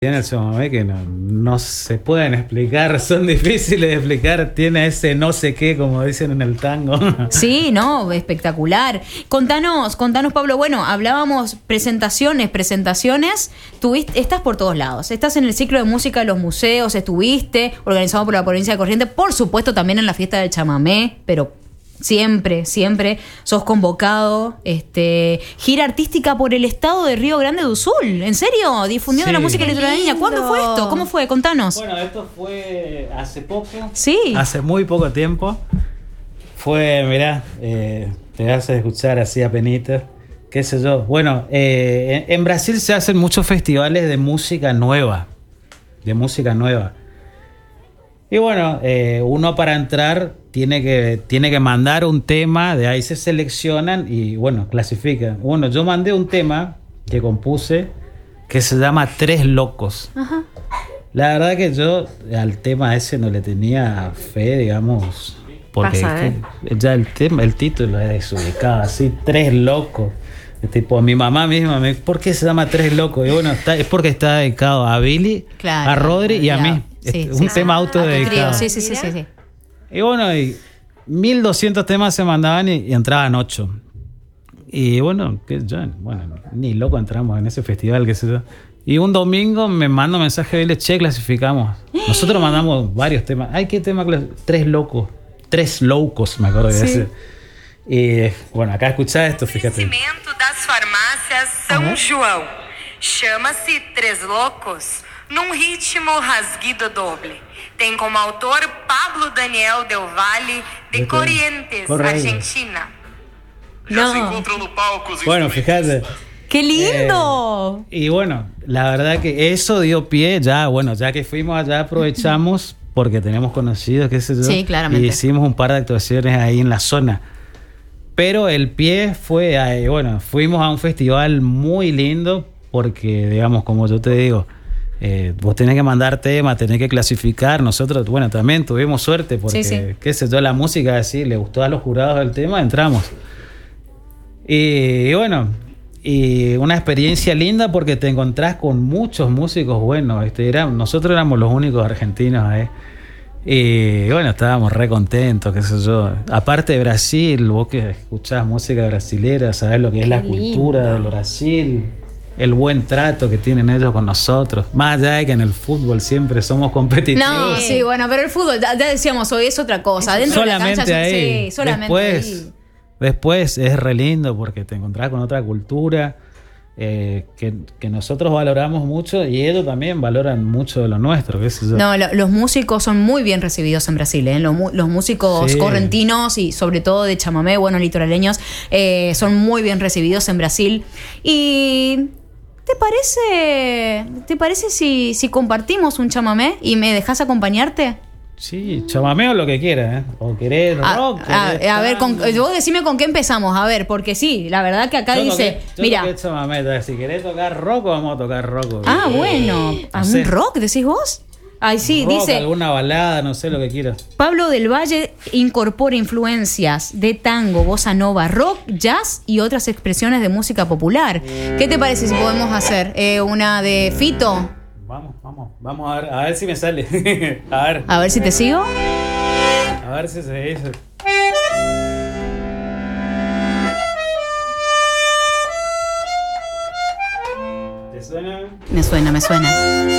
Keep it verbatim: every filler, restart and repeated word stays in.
Tiene el chamamé que no, no se pueden explicar, son difíciles de explicar, tiene ese no sé qué, como dicen en el tango. Sí, no, espectacular. Contanos, contanos, Pablo, bueno, hablábamos presentaciones, presentaciones, tuviste, estás por todos lados, estás en el ciclo de música de los museos, estuviste, organizado por la provincia de Corrientes, por supuesto también en la fiesta del chamamé, pero siempre, siempre sos convocado, este, gira artística por el estado de Río Grande do Sul. ¿En serio? Difundiendo Sí. la música litoraleña. ¿Cuándo fue esto? ¿Cómo fue? Contanos. Bueno, esto fue hace poco. Sí. Hace muy poco tiempo. Fue, mirá, eh, te hace escuchar así apenitas, qué sé yo. Bueno, eh, en, en Brasil se hacen muchos festivales de música nueva. De música nueva. Y bueno, eh, uno para entrar tiene que, tiene que mandar un tema, de ahí se seleccionan y bueno, clasifican. Bueno, yo mandé un tema que compuse que se llama Tres Locos. Ajá. La verdad que yo al tema ese no le tenía fe, digamos, porque Pasa, es que ya el tema, el título es desubicado, así, Tres Locos. Tipo, mi mamá misma me, ¿por qué se llama Tres Locos? Y bueno, está, es porque está dedicado a Billy, Claro, a Rodri y a claro. mí. Sí, Es sí, un sí. tema Ah, autodedicado. sí, sí, sí, sí, sí. Y bueno, y mil doscientos temas se mandaban y, y entraban ocho. Y bueno, que yo, bueno, ni loco entramos en ese festival, qué sé yo. Y un domingo me manda un mensaje de él, che, clasificamos. Nosotros mandamos varios temas. Ay, ¿qué tema? Tres locos. Tres loucos, me acuerdo de Sí. ese. Y bueno, acá escuchá esto, fíjate. Oferecimento das farmácias São Uhum. João. Chama-se Tres Loucos, num ritmo rasguido doble. Tem como autor Pablo Daniel Del Valle, de Uhum. Corrientes, Correcto. Argentina. Já No. se encontram no palco os Bueno, instrumentos. fíjate. ¡Qué lindo! Y bueno, la verdad que eso dio pie, ya, bueno, ya que fuimos allá aprovechamos porque tenemos conocidos, qué sé yo. Sí, claramente. Y hicimos un par de actuaciones ahí en la zona. Pero el pie fue, ahí, bueno, fuimos a un festival muy lindo porque, digamos, como yo te digo, eh, vos tenés que mandar temas, tenés que clasificar. Nosotros, bueno, también tuvimos suerte porque, Sí, sí. qué sé yo, la música así, le gustó a los jurados el tema, entramos. Y, y bueno, y una experiencia linda porque te encontrás con muchos músicos buenos. Este, era, nosotros éramos los únicos argentinos ahí. Y bueno, estábamos re contentos, qué sé yo. Aparte de Brasil, vos que escuchás música brasilera, sabés lo que es la Qué cultura del Brasil, el buen trato que tienen ellos con nosotros. Más allá de que en el fútbol siempre somos competitivos. No, sí, bueno, pero el fútbol, ya, ya decíamos hoy, es otra cosa. Dentro solamente de la cancha, ahí. sí, solamente después, ahí. después es re lindo porque te encontrás con otra cultura eh, que, que nosotros valoramos mucho y ellos también valoran mucho de lo nuestro, qué sé yo. No, lo- los músicos son muy bien recibidos en Brasil, ¿eh? Los, mu- los músicos Sí. correntinos y sobre todo de chamamé, bueno, litoraleños, eh, son muy bien recibidos en Brasil. Y ¿te parece, te parece si, si compartimos un chamamé y me dejas acompañarte? Sí, chamameo lo que quieras, ¿eh? O querés A, rock. a- querés a ver, con, tango. vos decime con qué empezamos, a ver, porque sí, la verdad que acá Yo dice, toqué- yo mira, toqué chamamé, si querés tocar rock, vamos a tocar rock. ah, Eh, bueno, ¿a no un sé. rock decís vos? Ay, sí, rock, dice, alguna balada, no sé lo que quieras. Pablo del Valle incorpora influencias de tango, bossa nova, rock, jazz y otras expresiones de música popular. ¿Qué te parece si podemos hacer eh, una de Fito? Vamos, vamos, vamos a ver, a ver si me sale. a ver, A ver si te sigo. a ver si se dice. ¿Te suena? Me suena, me suena.